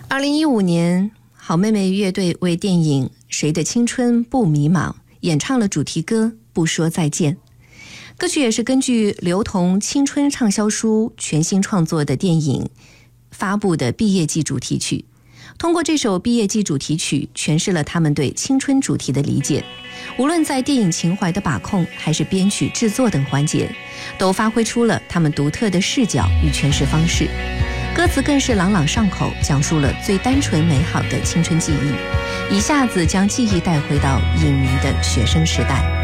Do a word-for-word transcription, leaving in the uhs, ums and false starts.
二零一五年，好妹妹乐队为电影《谁的青春不迷茫》演唱了主题歌《不说再见》。歌曲也是根据刘同青春畅销书全新创作的电影发布的毕业季主题曲。通过这首毕业季主题曲，诠释了他们对青春主题的理解。无论在电影情怀的把控，还是编曲制作等环节，都发挥出了他们独特的视角与诠释方式。歌词更是朗朗上口，讲述了最单纯美好的青春记忆，一下子将记忆带回到影迷的学生时代。